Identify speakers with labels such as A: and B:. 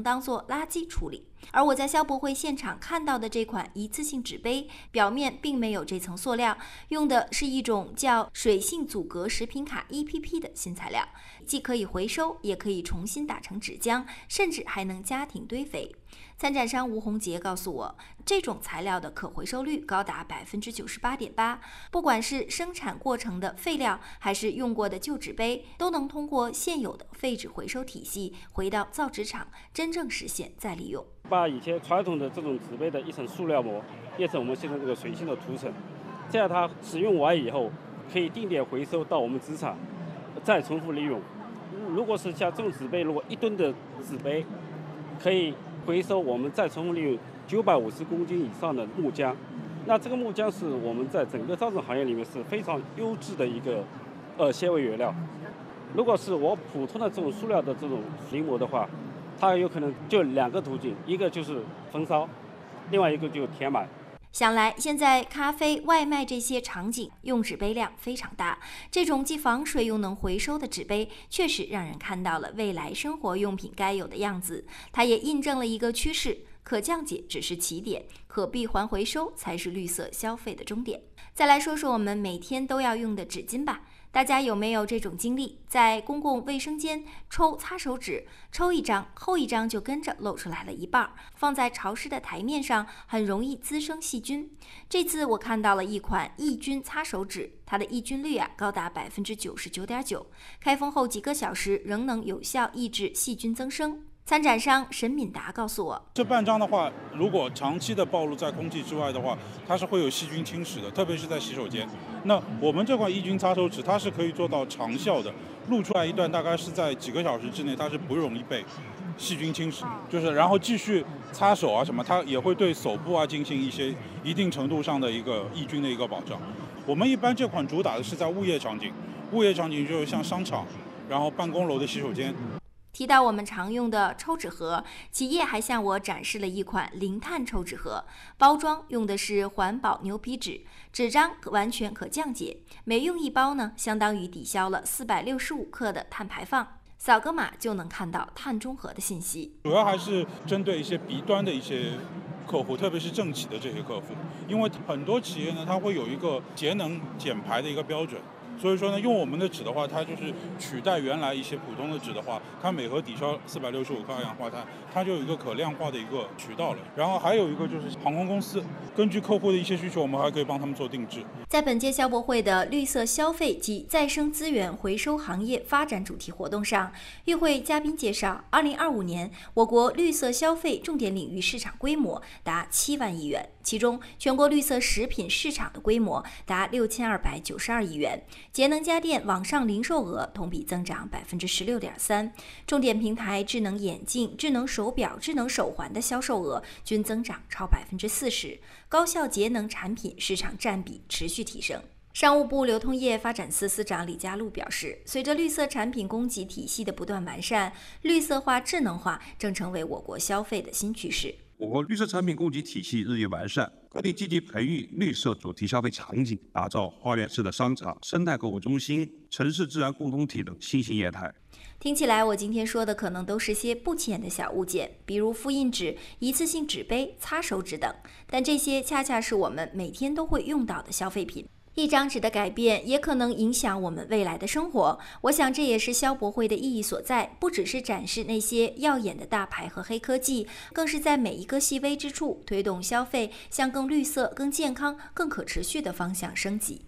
A: 当作垃圾处理。而我在消博会现场看到的这款一次性纸杯，表面并没有这层塑料，用的是一种叫水性阻隔食品卡 EPP 的新材料，既可以回收，也可以重新打成纸浆，甚至还能家庭堆肥。参展商吴红杰告诉我，这种材料的可回收率高达98.8%，不管是生产过程的废料，还是用过的旧纸杯，都能通过现有的废纸回收体系回到造纸厂，真正实现再利用。
B: 把以前传统的这种纸杯的一层塑料膜变成我们现在这个水性的涂层，这样它使用完以后可以定点回收到我们纸厂，再重复利用。如果是像这种纸杯，如果1吨的纸杯可以回收我们再重复利用950公斤以上的木浆，那这个木浆是我们在整个造纸行业里面是非常优质的一个纤维原料。如果是我普通的这种塑料的这种临摹的话，它有可能就2个途径，一个就是焚烧，另外一个就填满。
A: 想来，现在咖啡、外卖这些场景用纸杯量非常大，这种既防水又能回收的纸杯，确实让人看到了未来生活用品该有的样子。它也印证了一个趋势：可降解只是起点，可闭环回收才是绿色消费的终点。再来说说我们每天都要用的纸巾吧。大家有没有这种经历？在公共卫生间抽擦手纸，抽一张，后一张就跟着露出来了一半，放在潮湿的台面上，很容易滋生细菌。这次我看到了一款抑菌擦手纸，它的抑菌率高达99.9%，开封后几个小时仍能有效抑制细菌增生。参展商沈敏达告诉我，
C: 这半张的话，如果长期的暴露在空气之外的话，它是会有细侵侵蚀的，特别是在洗手间。那我们这款抑菌擦手纸，它是可以做到长效的，露出来一段大概是在几个小时之内，它是不容易被细菌侵蚀，就是然后继续擦手啊什么，它也会对手部啊进行一定程度上的一个抑菌的一个保障。我们一般这款主打的是在物业场景，物业场景就是像商场，然后办公楼的洗手间。
A: 提到我们常用的抽纸盒，企业还向我展示了一款零碳抽纸盒，包装用的是环保牛皮纸，纸张完全可降解，每用一包呢，相当于抵消了465克的碳排放。扫个码就能看到碳中和的信息。
C: 主要还是针对一些B端的一些客户，特别是政企的这些客户，因为很多企业呢，它会有一个节能减排的一个标准。所以说呢，用我们的纸的话，它就是取代原来一些普通的纸的话，它每盒抵消465克二氧化碳，它就有一个可量化的一个渠道了。然后还有一个就是航空公司，根据客户的一些需求，我们还可以帮他们做定制。
A: 在本届消博会的绿色消费及再生资源回收行业发展主题活动上，与会嘉宾介绍，2025年我国绿色消费重点领域市场规模达7万亿元，其中全国绿色食品市场的规模达6292亿元。节能家电网上零售额同比增长16.3%，重点平台智能眼镜、智能手表、智能手环的销售额均增长超40%，高效节能产品市场占比持续提升。商务部流通业发展司司长李家璐表示，随着绿色产品供给体系的不断完善，绿色化、智能化正成为我国消费的新趋势。
D: 我国绿色产品供给体系日益完善，各地积极培育绿色主题消费场景，打造花园式的商场、生态购物中心、城市自然共同体等新型业态。
A: 听起来我今天说的可能都是些不起眼的小物件，比如复印纸、一次性纸杯、擦手纸等，但这些恰恰是我们每天都会用到的消费品。一张纸的改变也可能影响我们未来的生活，我想这也是消博会的意义所在，不只是展示那些耀眼的大牌和黑科技，更是在每一个细微之处推动消费向更绿色、更健康、更可持续的方向升级。